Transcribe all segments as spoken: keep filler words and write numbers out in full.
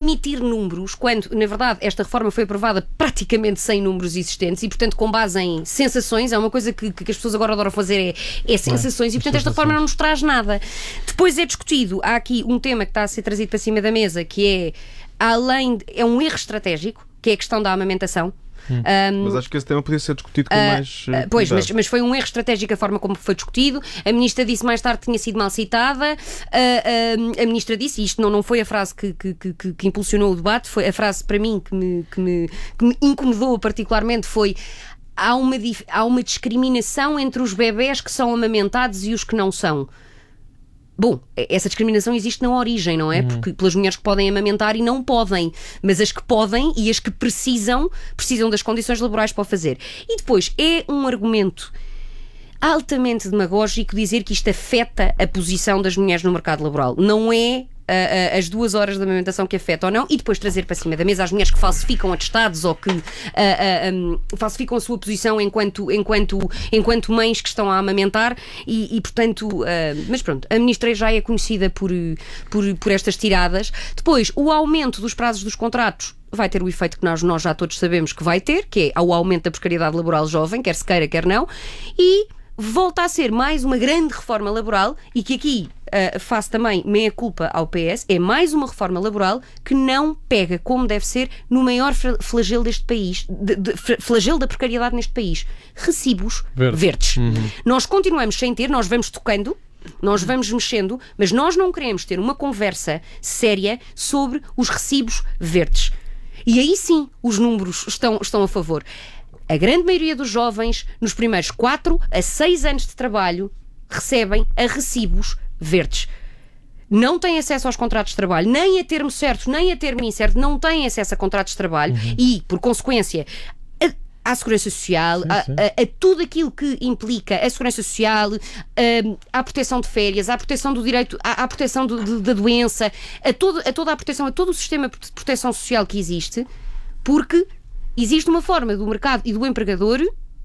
admitir números, quando, na verdade, esta reforma foi aprovada praticamente sem números existentes e, portanto, com base em sensações, é uma coisa que, que as pessoas agora adoram fazer, é, é sensações, é, e, portanto, esta reforma não nos traz nada. Depois é discutido, há aqui um tema que está a ser trazido para cima da mesa, que é, além, de, é um erro estratégico, que é a questão da amamentação. Hum. Um, mas acho que esse tema podia ser discutido com uh, mais uh, Pois, mas, mas foi um erro estratégico a forma como foi discutido. A ministra disse mais tarde que tinha sido mal citada. Uh, uh, a ministra disse, e isto não, não foi a frase que, que, que, que impulsionou o debate, foi a frase para mim que me, que me, que me incomodou particularmente, foi: há uma, há uma discriminação entre os bebés que são amamentados e os que não são. Bom, essa discriminação existe na origem, não é? Uhum. Porque pelas mulheres que podem amamentar e não podem, mas as que podem e as que precisam, precisam das condições laborais para o fazer. E depois, é um argumento altamente demagógico dizer que isto afeta a posição das mulheres no mercado laboral. Não é uh, uh, as duas horas de amamentação que afeta ou não, e depois trazer para cima da mesa as mulheres que falsificam atestados ou que uh, uh, um, falsificam a sua posição enquanto, enquanto, enquanto mães que estão a amamentar e, e portanto, uh, mas pronto, a ministra já é conhecida por, por, por estas tiradas. Depois, o aumento dos prazos dos contratos vai ter o efeito que nós, nós já todos sabemos que vai ter, que é o aumento da precariedade laboral jovem, quer se queira, quer não, e volta a ser mais uma grande reforma laboral, e que aqui uh, faço também meia culpa ao P S, é mais uma reforma laboral que não pega, como deve ser, no maior flagelo deste país, de, de, flagelo da precariedade neste país: recibos Verde. verdes. Uhum. Nós continuamos sem ter, nós vamos tocando, nós vamos mexendo, mas nós não queremos ter uma conversa séria sobre os recibos verdes. E aí sim, os números estão, estão a favor. A grande maioria dos jovens, nos primeiros quatro a seis anos de trabalho, recebem a recibos verdes. Não têm acesso aos contratos de trabalho, nem a termo certo, nem a termo incerto, não têm acesso a contratos de trabalho uhum. e, por consequência, a, à segurança social, sim, a, sim. A, a, a tudo aquilo que implica a segurança social, a, à proteção de férias, à proteção do direito, à, à proteção do, de, da doença, a, todo, a toda a proteção, a todo o sistema de proteção social que existe, porque existe uma forma do mercado e do empregador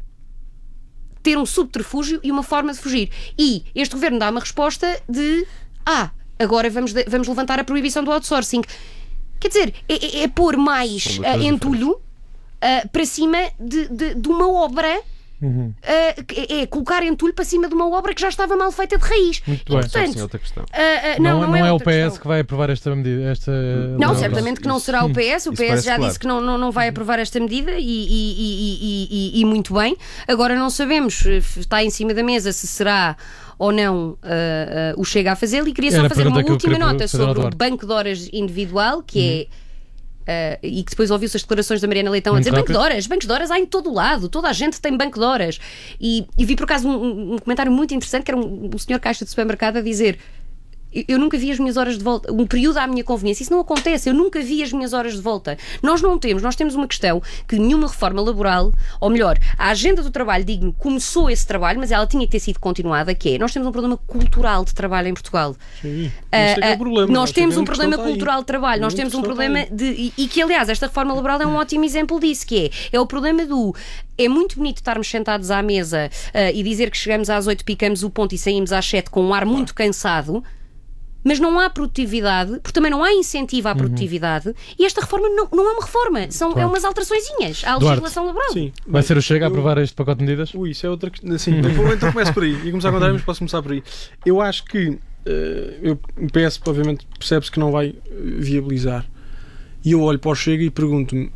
ter um subterfúgio e uma forma de fugir. E este governo dá uma resposta de ah, agora vamos, de, vamos levantar a proibição do outsourcing. Quer dizer, é, é, é pôr mais uh, entulho uh, para cima de, de, de uma obra. Uhum. Uh, é, é colocar entulho para cima de uma obra que já estava mal feita de raiz. Muito e, bem. portanto, é outra questão. Uh, uh, não, não, não, é, não é o P S questão. que vai aprovar esta medida. Esta... Não, não, certamente não. que não será o P S. O Isso P S já claro. disse que não, não, não vai aprovar esta medida e, e, e, e, e, e muito bem. Agora não sabemos, está em cima da mesa se será ou não uh, uh, o Chega a fazê-lo. E queria só Era fazer uma última nota fazer sobre o banco de horas individual, que uhum. é Uh, e que depois ouviu-se as declarações da Mariana Leitão Muito a dizer rápido. banco de horas, bancos de horas há em todo o lado, toda a gente tem banco de horas. E, e vi por acaso um, um comentário muito interessante que era um, um senhor caixa de supermercado a dizer: eu nunca vi as minhas horas de volta, um período à minha conveniência. Isso não acontece, eu nunca vi as minhas horas de volta. Nós não temos, nós temos uma questão que nenhuma reforma laboral, ou melhor, a agenda do trabalho digno começou esse trabalho, mas ela tinha que ter sido continuada, que é, nós temos um problema cultural de trabalho em Portugal. Sim, uh, é é o problema. Nós temos um que problema está cultural aí. de trabalho, nós Muito temos um questão problema está de, e, e que aliás esta reforma laboral é um ótimo exemplo disso, que é, é o problema do é muito bonito estarmos sentados à mesa uh, e dizer que chegamos às oito, picamos o ponto e saímos às sete com um ar muito cansado, mas não há produtividade, porque também não há incentivo à produtividade, uhum. e esta reforma não, não é uma reforma, são claro. é umas alteraçõezinhas à Duarte. legislação laboral. Sim. Vai ser o Chega eu... a aprovar este pacote de medidas? Ui, isso é outra questão. Sim, então começo por aí. E começar a contar, mas posso começar por aí. Eu acho que uh, eu, o P S, obviamente, percebe-se que não vai viabilizar. E eu olho para o Chega e pergunto-me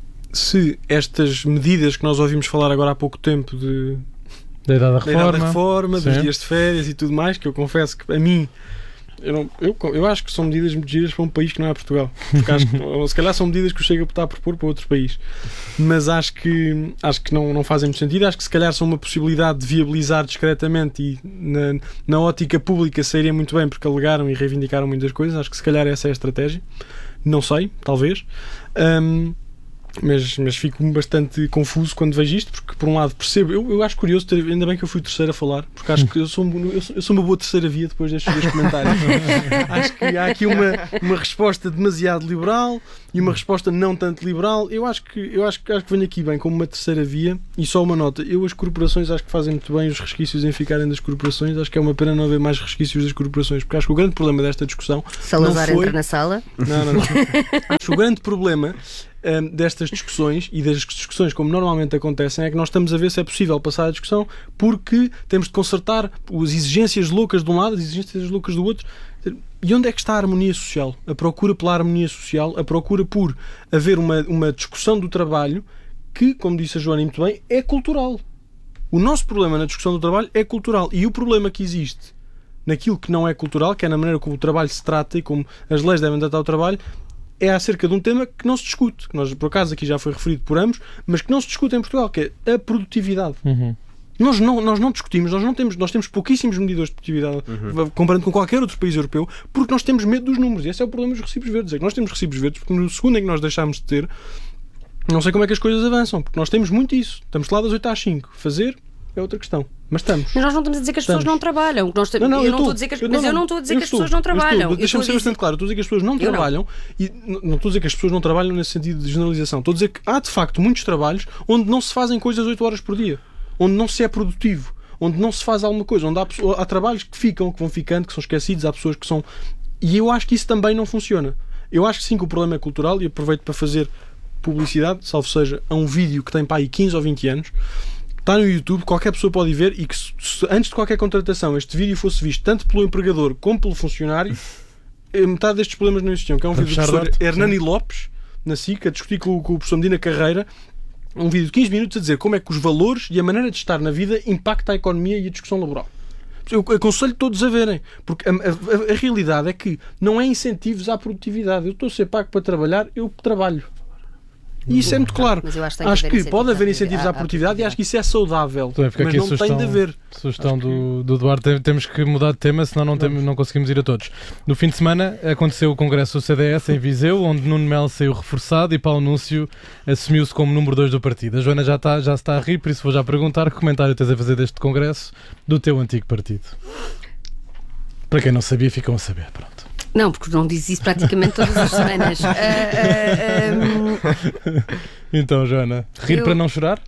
se estas medidas que nós ouvimos falar agora há pouco tempo de, da idade da da, idade reforma, da reforma dos sim. dias de férias e tudo mais, que eu confesso que a mim Eu, não, eu, eu acho que são medidas muito giras para um país que não é Portugal. Porque acho que, se calhar são medidas que o Chega está a propor para outro país. Mas acho que, acho que não, não fazem muito sentido. Acho que se calhar são uma possibilidade de viabilizar discretamente e na, na ótica pública saírem muito bem porque alegaram e reivindicaram muitas coisas. Acho que se calhar essa é a estratégia. Não sei, talvez. Um, Mas, mas fico bastante confuso quando vejo isto, porque por um lado percebo, eu, eu acho curioso, ter, ainda bem que eu fui o terceiro a falar, porque acho que eu sou, eu sou, eu sou uma boa terceira via depois destes dois comentários. Acho que há aqui uma, uma resposta demasiado liberal e uma resposta não tanto liberal. Eu acho que, eu acho, acho que venho aqui bem como uma terceira via. E só uma nota, eu as corporações acho que fazem muito bem os resquícios em ficarem das corporações. Acho que é uma pena não haver mais resquícios das corporações, porque acho que o grande problema desta discussão Salazar não foi... entra na sala. Não, não, não. Acho que o grande problema um, destas discussões e das discussões como normalmente acontecem é que nós estamos a ver se é possível passar a discussão, porque temos de consertar as exigências loucas de um lado, as exigências loucas do outro. E onde é que está a harmonia social? A procura pela harmonia social, a procura por haver uma, uma discussão do trabalho que, como disse a Joana muito bem, é cultural. O nosso problema na discussão do trabalho é cultural. E o problema que existe naquilo que não é cultural, que é na maneira como o trabalho se trata e como as leis devem tratar o trabalho, é acerca de um tema que não se discute, que nós, por acaso, aqui já foi referido por ambos, mas que não se discute em Portugal, que é a produtividade. Uhum. Nós não, nós não discutimos, nós não temos, nós temos pouquíssimos medidores de produtividade, uhum. comparando com qualquer outro país europeu, porque nós temos medo dos números. E esse é o problema dos recibos verdes. É que nós temos recibos verdes porque no segundo em que nós deixámos de ter, não sei como é que as coisas avançam, porque nós temos muito isso. Estamos lá das oito às cinco. Fazer é outra questão. Mas estamos. Mas nós não estamos a dizer que as estamos. pessoas não trabalham. Nós não, não, eu eu não estou a dizer que as, eu, mas não, eu não estou a dizer eu que as estou, pessoas não trabalham. Deixa-me ser bastante claro. Estou a dizer que as pessoas não eu trabalham não. e não estou a dizer que as pessoas não trabalham nesse sentido de generalização. Estou a dizer que há, de facto, muitos trabalhos onde não se fazem coisas oito horas por dia. Onde não se é produtivo. Onde não se faz alguma coisa. Onde há, há trabalhos que ficam, que vão ficando, que são esquecidos. Há pessoas que são... E eu acho que isso também não funciona. Eu acho que sim que o problema é cultural, e aproveito para fazer publicidade, salvo seja, a um vídeo que tem para aí quinze ou vinte anos. Está no YouTube, qualquer pessoa pode ver, e que se, se, antes de qualquer contratação este vídeo fosse visto tanto pelo empregador como pelo funcionário, metade destes problemas não existiam. Que é um vídeo do professor Hernani Lopes, na S I C, a discutir com, com o professor Medina Carreira, um vídeo de quinze minutos a dizer como é que os valores e a maneira de estar na vida impacta a economia e a discussão laboral. Eu aconselho todos a verem, porque a, a, a realidade é que não é incentivos à produtividade. Eu estou a ser pago para trabalhar, eu trabalho. E isso é muito claro. Mas eu acho que, acho que pode haver incentivos à produtividade e acho que isso é saudável. Então, mas não sugestão, tem de haver. Sugestão do, do Duarte, temos que mudar de tema, senão não, tem, não conseguimos ir a todos. No fim de semana aconteceu o congresso do C D S em Viseu, onde Nuno Melo saiu reforçado e Paulo Núncio assumiu-se como número dois do partido. A Joana já está, já está a rir, por isso vou já perguntar que comentário tens a fazer deste congresso do teu antigo partido. Para quem não sabia, ficam a saber. Pronto. Não, porque não diz isso praticamente todas as semanas. Uh, uh, um... Então, Joana, rir Eu... para não chorar?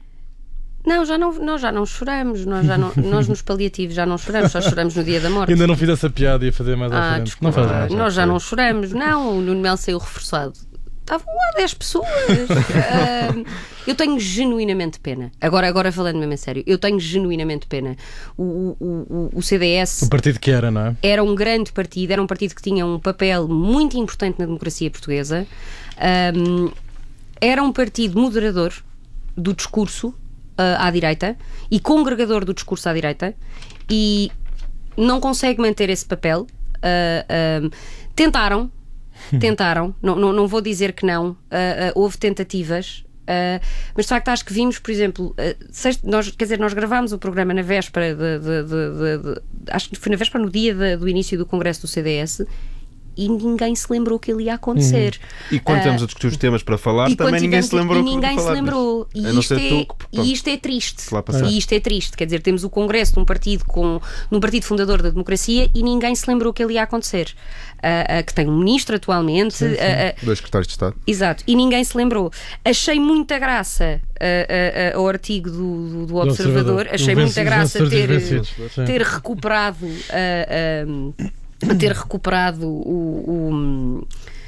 Não, já não, nós já não choramos. Nós, já não, nós nos paliativos já não choramos, só choramos no dia da morte. Ainda não fiz essa piada e ia fazer mais à ah, frente. Desculpa, não faz mais. Nós já não choramos. Não, o Nuno Melo saiu reforçado. Estavam lá dez pessoas. uh, eu tenho genuinamente pena. Agora, agora falando mesmo a sério, eu tenho genuinamente pena. O, o, o, o C D S... O partido que era, não é? Era um grande partido, era um partido que tinha um papel muito importante na democracia portuguesa. Um, era um partido moderador do discurso uh, à direita e congregador do discurso à direita, e não consegue manter esse papel. Uh, uh, tentaram Tentaram, não, não, não vou dizer que não, uh, uh, houve tentativas, uh, mas de facto acho que vimos, por exemplo, uh, sexta, nós, quer dizer, nós gravámos o programa na véspera, de, de, de, de, de, acho que foi na véspera, no dia de, do início do congresso do C D S, e ninguém se lembrou que ele ia acontecer. Uhum. E quando uh, temos a discutir os temas para falar, também ninguém se lembrou. E ninguém se lembrou. E isto, é, tu, e isto é triste. E isto é triste. Quer dizer, temos o congresso de um partido, com, num partido fundador da democracia, e ninguém se lembrou que ele ia acontecer. Uh, uh, que tem um ministro atualmente. Sim, sim. Uh, uh, Dois secretários de Estado. Exato. E ninguém se lembrou. Achei muita graça uh, uh, uh, ao artigo do, do, do Observador. Observador. Achei muita graça ter, ter recuperado... Uh, uh, ter recuperado o,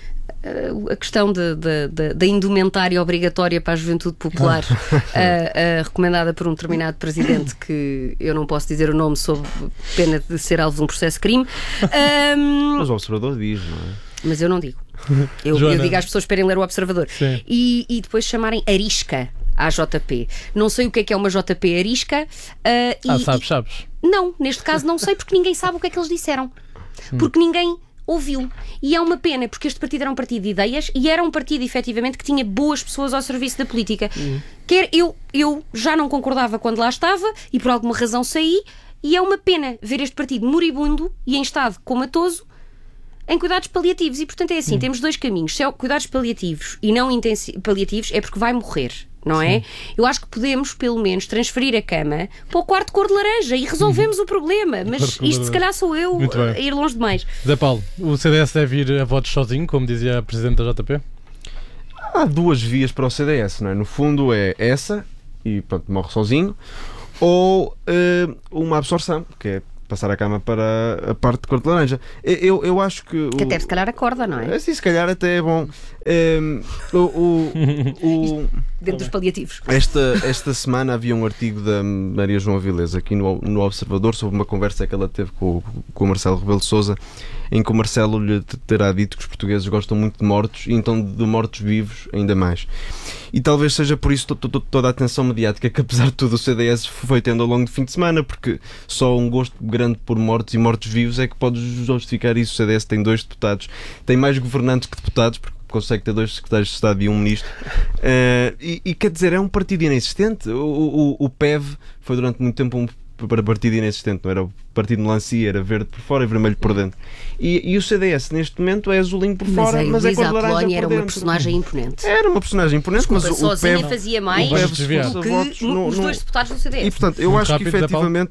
o, a questão de, de, de, da indumentária obrigatória para a juventude popular, uh, uh, recomendada por um determinado presidente que eu não posso dizer o nome sob pena de ser alvo de um processo de crime. Um, Mas o Observador diz, não é? Mas eu não digo. Eu, eu digo às pessoas para irem ler o Observador. E, e depois chamarem arisca à J P. Não sei o que é que é uma J P arisca. Uh, ah, e, sabes, sabes? Não, neste caso não sei, porque ninguém sabe o que é que eles disseram. Porque ninguém ouviu. E é uma pena, porque este partido era um partido de ideias e era um partido, efetivamente, que tinha boas pessoas ao serviço da política. Uhum. Quer eu, eu já não concordava quando lá estava e por alguma razão saí, e é uma pena ver este partido moribundo e em estado comatoso em cuidados paliativos. E, portanto, é assim, hum. temos dois caminhos. Se é cuidados paliativos e não intensi- paliativos, é porque vai morrer. Não é? Sim. Eu acho que podemos, pelo menos, transferir a cama para o quarto de cor de laranja e resolvemos o problema. Mas isto, se calhar, sou eu a ir longe demais. Zé Paulo, o C D S deve ir a votos sozinho, como dizia a Presidente da J P? Há duas vias para o C D S, não é? No fundo é essa, e pronto, morre sozinho, ou uh, uma absorção, que é passar a cama para a parte de cor de laranja. Eu, eu acho que... Que o... até se calhar acorda, não é? Sim, se calhar até é bom. Um, o, o, o... Dentro dos paliativos. Esta, esta semana havia um artigo da Maria João Avilés aqui no, no Observador sobre uma conversa que ela teve com, com o Marcelo Rebelo de Sousa, em que o Marcelo lhe terá dito que os portugueses gostam muito de mortos e então de mortos-vivos ainda mais. E talvez seja por isso to, to, toda a atenção mediática que, apesar de tudo, o C D S foi tendo ao longo do fim de semana, porque só um gosto grande por mortos e mortos-vivos é que pode justificar isso. O C D S tem dois deputados, tem mais governantes que deputados, porque consegue ter dois secretários de Estado e um ministro. Uh, e, e quer dizer, é um partido inexistente. O, o, o P E V foi durante muito tempo um partido inexistente, não era o partido de melancia, era verde por fora e vermelho por dentro. E, e o C D S neste momento é azulinho por fora, mas, mas é cor de laranja por dentro. Era uma personagem imponente. Era uma personagem imponente, Desculpa, mas o, sozinha o P E V fazia mais o P E V do que votos no, os no... dois deputados do C D S. E portanto, eu Muito acho rápido, que efetivamente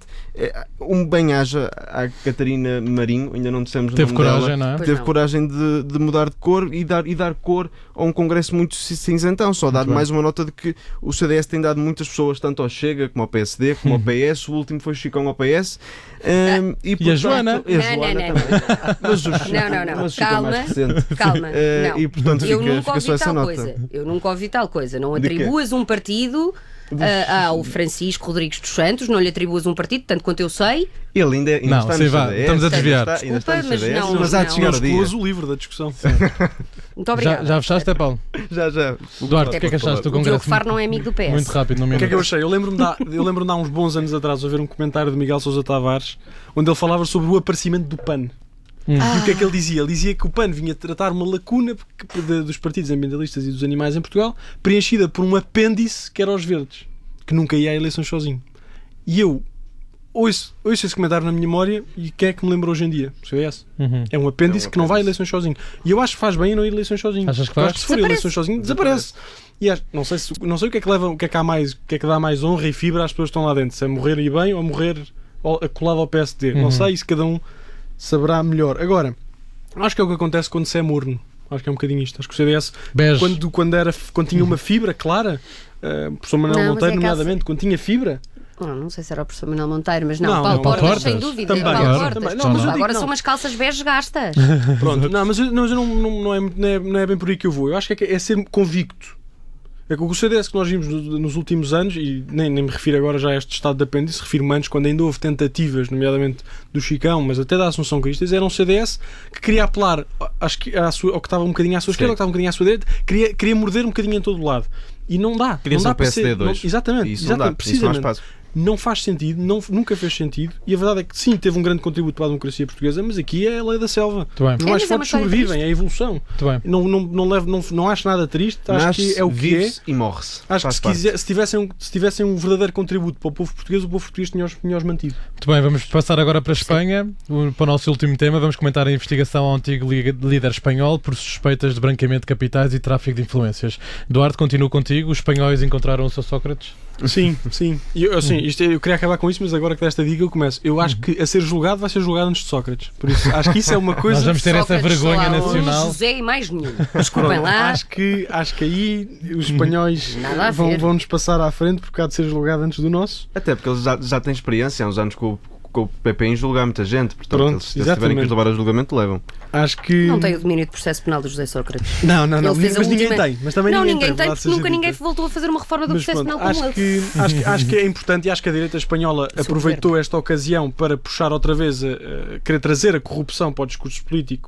um bem-aja à Catarina Marinho, ainda não dissemos o teve nome coragem, dela, não é? teve não. coragem de, de mudar de cor e dar, e dar cor a um congresso muito cinzentão. Só dar mais uma nota de que o C D S tem dado muitas pessoas, tanto ao Chega como ao P S D, como ao P S. O último foi Chicão ao P S. Um, e, portanto, e a Joana? E a Joana não, não, também. Mas o não, não, não. mas Calma, mais recente. calma. Uh, não. e, portanto, eu fica, nunca fica ouvi só essa tal nota. coisa. Eu nunca ouvi tal coisa. Não De atribuas um partido uh, ao Francisco Rodrigues dos Santos, não lhe atribuas um partido, tanto quanto eu sei. Ele ainda, ainda não, está sim, no vá, C D S. estamos a desviar. Ainda está, ainda está no Desculpa, C D S, mas não, mas há de não. chegar Nós o dia. excluas o livro da discussão. Muito obrigada. Já, já fechaste, é Paulo? Já, já. Duarte, o que é que achaste do O Diogo congresso? Faro não é amigo do P S. Muito rápido, no O que é minuto. que eu achei? Eu lembro-me de, há- eu lembro-me de há uns bons anos atrás a ver um comentário de Miguel Sousa Tavares onde ele falava sobre o aparecimento do P A N. Hum. E o que é que ele dizia? Ele dizia que o P A N vinha tratar uma lacuna de- dos partidos ambientalistas e dos animais em Portugal, preenchida por um apêndice que era os verdes, que nunca ia a eleições sozinho. E eu ouço, ouço esse comentário na minha memória e quem é que me lembra hoje em dia? O C D S. Uhum. É um apêndice É um que não vai a apêndice. eleições sozinho. E eu acho que faz bem em não ir a eleições sozinho. Achas que Eu faz? acho que se for a Desaparece. eleições sozinho, desaparece. E acho, não, sei se, não sei o que é que leva, o que é que há mais, o que é que dá mais honra e fibra às pessoas que estão lá dentro. Se é morrer e bem ou morrer ao- colado ao P S D. Uhum. Não sei, isso cada um saberá melhor. Agora, acho que é o que acontece quando se é morno. Acho que é um bocadinho isto. Acho que o C D S, Bege. quando, quando, era, quando tinha uma fibra clara, uh, o professor Manuel Não, mas Monteiro, é caso- nomeadamente, quando tinha fibra, Não, não sei se era o professor Manuel Monteiro, mas não, Não, Paulo não, Paulo Portas, Portas. sem dúvida. Também, Paulo claro. Portas. Também. Não, mas eu digo Agora não. são umas calças bege gastas. pronto. Não, mas, eu- não, mas eu não, não, não, é, não, é, não é bem por aí que eu vou. Eu acho que é, é ser convicto. É que o C D S que nós vimos no- nos últimos anos, e nem, nem me refiro agora já a este estado de apêndice, refiro-me antes, quando ainda houve tentativas, nomeadamente do Chicão, mas até da Assunção Cristas, era um C D S que queria apelar acho que, à sua, ao que estava um bocadinho à sua esquerda, ao que estava um bocadinho à sua direita, queria, queria morder um bocadinho em todo o lado. E não dá. Queria não ser dá o para P S D ser- dois. não- exatamente, E isso não dá. exatamente, Isso não há precisamente. espaço. Não faz sentido, não, nunca fez sentido, e a verdade é que sim, teve um grande contributo para a democracia portuguesa, mas aqui é a lei da selva. Muito bem. Os É, mais mas é uma fortes história sobrevivem, triste. é a evolução. Muito bem. Não, não, não, levo, não, não acho nada triste, acho Nasce, que é o que é. vive-se e morre-se. Acho que Faz se, parte. quiser, se, tivessem um, se tivessem um verdadeiro contributo para o povo português, o povo português tinha-os tinha-os mantido. Muito bem, vamos passar agora para a Espanha, o- para o nosso último tema. Vamos comentar a investigação ao antigo li- líder espanhol por suspeitas de branqueamento de capitais e tráfico de influências. Duarte, continuo contigo. Os espanhóis encontraram o seu Sócrates? Sim, sim. E eu, assim, isto, é- eu queria acabar com isso, mas agora que desta dica eu começo. Eu acho que a ser julgado vai ser julgado antes de Sócrates. Por isso, acho que isso é uma coisa. Nós vamos ter essa Sócrates, vergonha só há um nacional. José e mais nenhum. Desculpem lá. Acho que, acho que aí os espanhóis Nada a vão, ver. vão nos passar à frente porque há de ser julgado antes do nosso. Até porque eles já, já têm experiência há uns anos com, o- com o P P em julgar muita gente. Portanto, Pronto, eles, se tiverem que exatamente. os levar a julgamento, levam. Acho que. Não tem o domínio de processo penal do José Sócrates. Não, não, não. Ele fez a Mas ninguém última- tem. Mas também Não, ninguém, ninguém tem, verdade porque seja nunca dita. ninguém voltou a fazer uma reforma do Mas processo pronto, penal como acho ele. que, acho, que, acho que é importante e acho que a direita espanhola Sou aproveitou esta ocasião para puxar outra vez a, a querer trazer a corrupção para o discurso político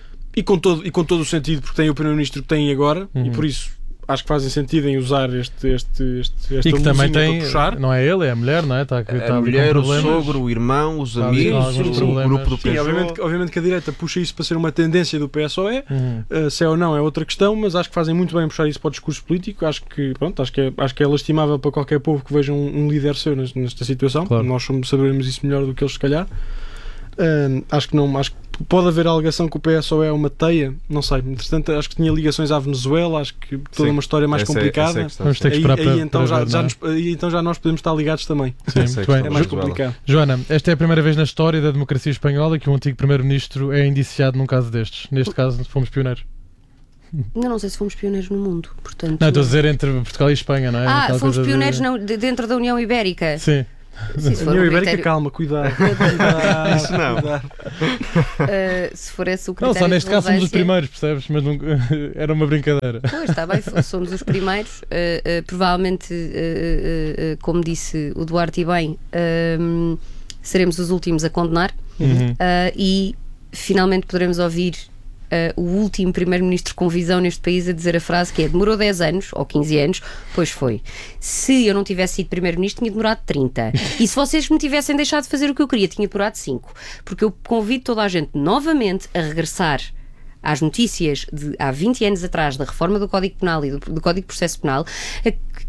e com todo, e com todo o sentido, porque tem o primeiro-ministro que tem agora Uhum. e por isso acho que fazem sentido em usar este, este, este, esta E que também luzinha tem, para puxar. não é ele, é a mulher, não é? Está, está A ali com mulher, o problemas. sogro, o irmão, os Está ali com amigos, alguns o problemas. grupo do Sim, Peugeot. obviamente, que- obviamente que a direita puxa isso para ser uma tendência do P S O E. Uhum. Uh, se é ou não é outra questão, mas acho que fazem muito bem em puxar isso para o discurso político. Acho que, pronto, acho que é, acho que é lastimável para qualquer povo que veja um, um líder seu nes- nesta situação. Claro. Nós somos- saberemos isso melhor do que eles, se calhar. Uh, acho que não, acho que pode haver a alegação que o P S O é uma teia, não sei. Entretanto, acho que tinha ligações à Venezuela, acho que toda Sim, uma história mais essa é- complicada. essa é a questão. Vamos ter que Aí, esperar para, aí então, para já, ver, já não é? nos, aí então já nós podemos estar ligados também. Sim, Essa é a muito bem. questão. É mais Venezuela. complicado. Joana, esta é a primeira vez na história da democracia espanhola que um antigo primeiro-ministro é indiciado num caso destes. Neste caso, fomos pioneiros. Ainda não sei se fomos pioneiros no mundo, portanto... Não, estou a dizer entre Portugal e Espanha, não é? Ah, Aquela fomos coisa de- pioneiros não, de- dentro da União Ibérica. Sim. Sim, se A for União um Ibérica, critério- calma, cuidado. cuidado Isso não. cuidado. Uh, se for esse o critério Não, só neste de caso somos os relevância- primeiros, percebes? Mas não... era uma brincadeira. Pois, está bem, somos os primeiros. Uh, uh, provavelmente, uh, uh, uh, como disse o Duarte e bem, um, seremos os últimos a condenar Uhum. uh, e finalmente poderemos ouvir uh, o último primeiro-ministro com visão neste país a dizer a frase que é: demorou dez anos ou quinze anos, pois foi. Se eu não tivesse sido primeiro-ministro, tinha demorado trinta. E se vocês me tivessem deixado de fazer o que eu queria, tinha demorado cinco. Porque eu convido toda a gente novamente a regressar às notícias de há vinte anos atrás da reforma do Código Penal e do, do Código de Processo Penal a-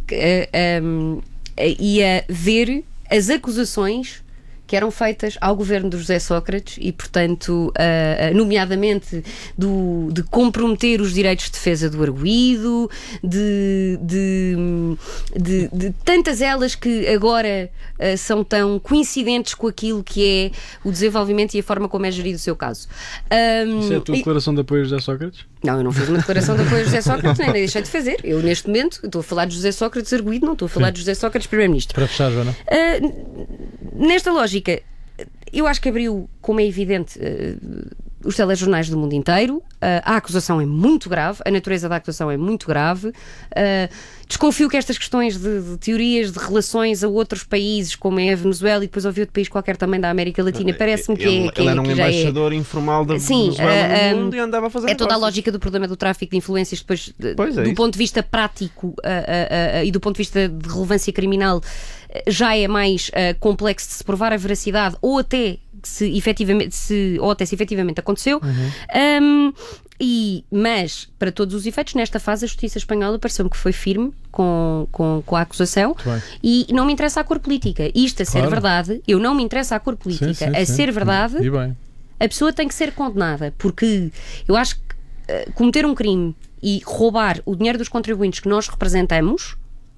a- a- e a ver as acusações que eram feitas ao governo do José Sócrates e, portanto, uh, uh, nomeadamente do, de comprometer os direitos de defesa do arguido, de, de, de, de tantas elas que agora uh, são tão coincidentes com aquilo que é o desenvolvimento e a forma como é gerido o seu caso. Um, Isso é a tua e- declaração de apoio a José Sócrates? não, eu não fiz uma declaração de apoio a José Sócrates, nem deixei de fazer. Eu, neste momento, estou a falar de José Sócrates arguido, não estou a falar Sim. de José Sócrates primeiro-ministro. Para fechar, Joana. Uh, nesta lógica, eu acho que abriu, como é evidente, uh, os telejornais do mundo inteiro. Uh, a acusação é muito grave, a natureza da acusação é muito grave. Uh, desconfio que estas questões de, de teorias de relações a outros países, como é a Venezuela e depois ouvi outro país qualquer também da América Latina, parece-me que, ele, é, que, ele é, era um que já é... embaixador informal da Sim, Venezuela uh, no um, mundo e andava a fazer É toda a negócios. lógica do problema do tráfico de influências depois, de- Pois é do isso. ponto de vista prático uh, uh, uh, e do ponto de vista de relevância criminal, uh, já é mais uh, complexo de se provar a veracidade ou até se efetivamente, se, ou até se efetivamente aconteceu. Um, e, mas, para todos os efeitos, nesta fase a justiça espanhola pareceu-me que foi firme com, com, com a acusação. Muito bem. E não me interessa a cor política. Isto a ser Claro. verdade, eu não me interessa a cor política. Sim, sim, a sim. ser verdade, E bem. a pessoa tem que ser condenada, porque eu acho que uh, cometer um crime e roubar o dinheiro dos contribuintes que nós representamos,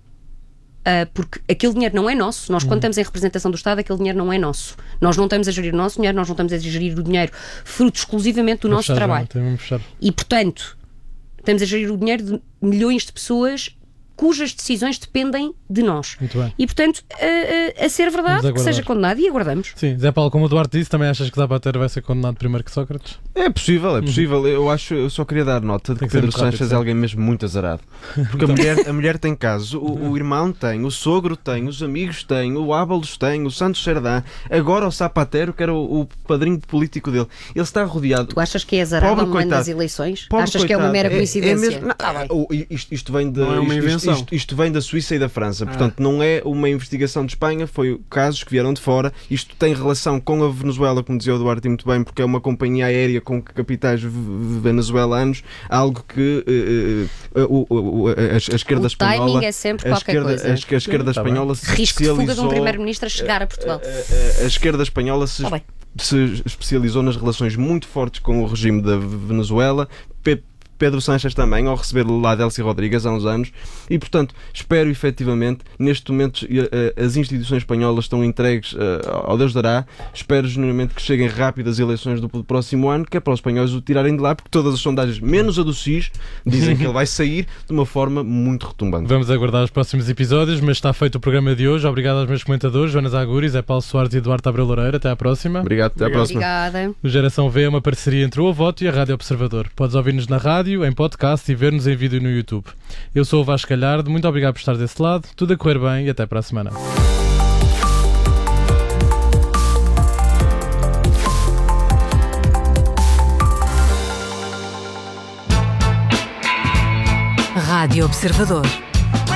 uh, porque aquele dinheiro não é nosso, nós quando estamos em representação do Estado, aquele dinheiro não é nosso. Nós não estamos a gerir o nosso dinheiro, nós não estamos a gerir o dinheiro fruto exclusivamente do Vamos nosso fechar, trabalho. Joana, temos de fechar. E, portanto, estamos a gerir o dinheiro de milhões de pessoas cujas decisões dependem de nós. Muito bem. E, portanto, a, a- a ser Vamos verdade, que aguardar. seja condenado e aguardamos. Sim, Zé Paulo, como o Duarte disse, também achas que Zapatero vai ser condenado primeiro que Sócrates? É possível, é possível. Eu acho, eu só queria dar nota de Tem que que ser Pedro muito rápido, Sanches sim. é alguém mesmo muito azarado. Porque a mulher, a mulher tem casos, o, o irmão tem, o sogro tem, os amigos têm, o Ábalos tem, o Santos Serdã, agora o Zapatero, que era o, o padrinho político dele. Ele está rodeado. Tu achas que é azarado Pobre ao momento coitado. das eleições? Pobre Achas que é uma coitado. mera É- coincidência? É mesmo, não, Tá bem. o- isto, isto vem de, Não é uma isto- invenção. Isto, isto vem da Suíça e da França, portanto não é uma investigação de Espanha, foi casos que vieram de fora. Isto tem relação com a Venezuela, como dizia o Duarte muito bem, porque é uma companhia aérea com capitais v- v- venezuelanos, algo que eh, eh, o- o- a, a esquerda O espanhola timing é sempre a qualquer esquerda, coisa. a, a esquerda Tá bem. espanhola se Risco de fuga de um especializou- primeiro-ministro a chegar a Portugal. a, a- a esquerda espanhola se, Tá bem. se especializou nas relações muito fortes com o regime da Venezuela. Pe- Pedro Sanches também, ao receber lá Delcy Rodrigues há uns anos, e portanto espero efetivamente, neste momento eh, eh, as instituições espanholas estão entregues eh, ao Deus dará. Espero genuinamente que cheguem rápido as eleições do próximo ano, que é para os espanhóis o tirarem de lá, porque todas as sondagens, menos a do C I S, dizem que ele vai sair de uma forma muito retumbante. Vamos aguardar os próximos episódios, mas está feito o programa de hoje. Obrigado aos meus comentadores, Joana Zaguris, Zé Paulo Soares e Eduardo Abreu Loureiro. Até à próxima. Obrigado, até à Obrigado. próxima. Obrigada. O Geração V é uma parceria entre o Avoto e a Rádio Observador. Podes ouvir-nos na rádio, em podcast e ver-nos em vídeo no YouTube. Eu sou o Vasco Galhardo, muito obrigado por estar desse lado, tudo a correr bem e até para a semana. Rádio Observador.